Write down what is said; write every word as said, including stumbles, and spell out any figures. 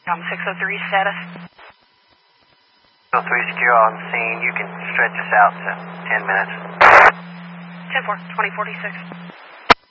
Com six oh three status. six oh three secure on scene. You can stretch this out to ten minutes. ten four, twenty forty-six.